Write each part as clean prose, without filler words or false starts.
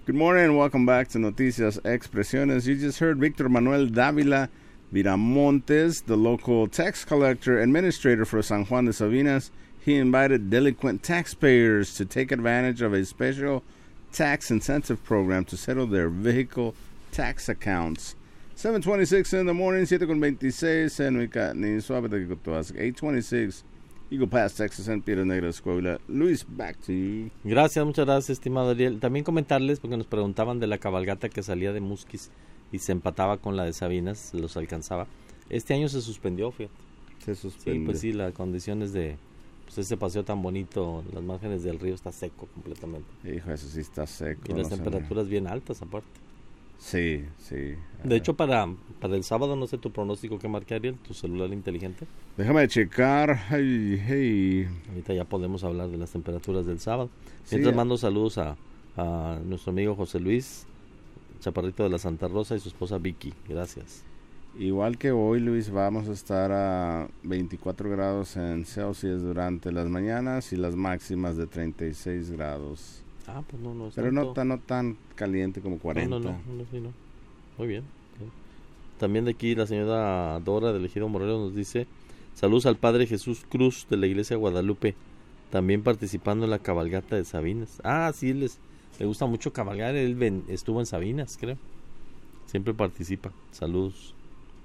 Good morning and welcome back to Noticias Expresiones. You just heard Victor Manuel Dávila Viramontes, the local tax collector administrator for San Juan de Sabinas. He invited delinquent taxpayers to take advantage of a special tax incentive program to settle their vehicle tax accounts. 7:26 in the morning, 7:26 en Wicatni, suave de Cotoas, 8:26. Eagle Pass, Texas, en Piedras Negras, Coahuila. Luis, back to you. Gracias, muchas gracias, estimado Ariel. También comentarles, porque nos preguntaban de la cabalgata que salía de Musquis y se empataba con la de Sabinas, los alcanzaba. Este año se suspendió, fíjate. Se suspendió. Sí, pues sí, las condiciones de pues ese paseo tan bonito, las márgenes del río está seco completamente. Hijo, eso sí está seco. Y las temperaturas bien altas aparte. Sí, sí. De hecho, para el sábado, no sé tu pronóstico que marque, Ariel, tu celular inteligente. Déjame checar. Hey. Ahorita ya podemos hablar de las temperaturas del sábado. Sí, Mientras mando saludos a nuestro amigo José Luis, chaparrito de la Santa Rosa, y su esposa Vicky. Gracias. Igual que hoy, Luis, vamos a estar a 24 grados en Celsius durante las mañanas y las máximas de 36 grados. Ah, pues no es Pero tanto. no tan caliente como 40. No, sí, no. Muy bien. También de aquí la señora Dora del Ejido Morelos nos dice: saludos al Padre Jesús Cruz de la Iglesia Guadalupe, también participando en la cabalgata de Sabinas. Ah, sí, le gusta mucho cabalgar, él estuvo en Sabinas, creo. Siempre participa. Saludos.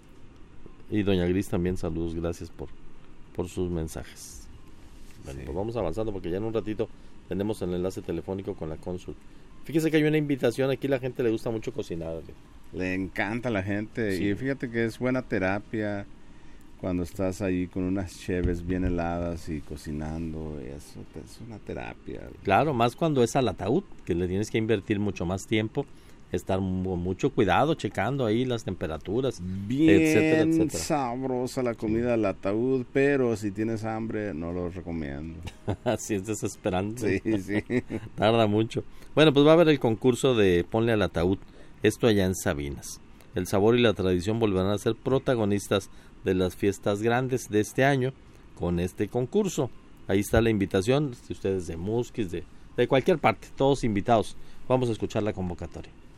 Y doña Gris también, saludos, gracias por sus mensajes. Bueno, pues vamos avanzando porque ya en un ratito tenemos el enlace telefónico con la cónsul. Fíjese que hay una invitación, aquí la gente le gusta mucho cocinar. Le encanta a la gente, sí. Y fíjate que es buena terapia cuando estás ahí con unas cheves bien heladas y cocinando, eso es una terapia. Claro, más cuando es al ataúd, que le tienes que invertir mucho más tiempo, estar mucho cuidado, checando ahí las temperaturas, bien etcétera. Sabrosa la comida al ataúd, pero si tienes hambre no lo recomiendo. Así es desesperante. Sí. Tarda mucho. Bueno, pues va a haber el concurso de Ponle al Ataúd, esto allá en Sabinas. El sabor y la tradición volverán a ser protagonistas de las fiestas grandes de este año con este concurso. Ahí está la invitación, si ustedes de Musquis, de cualquier parte, todos invitados. Vamos a escuchar la convocatoria.